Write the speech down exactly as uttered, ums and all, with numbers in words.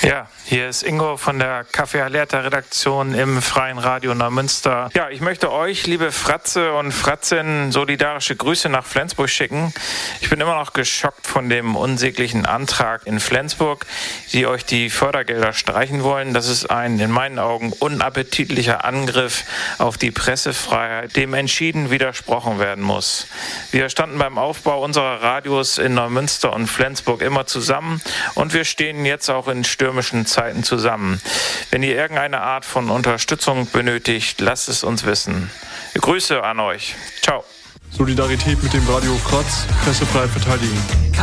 Ja, hier ist Ingo von der Café Alerta Redaktion im Freien Radio Neumünster. Ja, ich möchte euch, liebe Fratze und Fratzen, solidarische Grüße nach Flensburg schicken. Ich bin immer noch geschockt von dem unsäglichen Antrag in Flensburg, die euch die Fördergelder streichen wollen. Das ist ein in meinen Augen unappetitlicher Angriff auf die Pressefreiheit, dem entschieden widersprochen werden muss. Wir standen beim Aufbau unserer Radios in Neumünster und Flensburg immer zusammen und wir stehen jetzt auch in stürmischen Zeiten zusammen. Wenn ihr irgendeine Art von Unterstützung benötigt, lasst es uns wissen. Grüße an euch. Ciao. Solidarität mit dem Radio Kotz, Pressefreiheit verteidigen.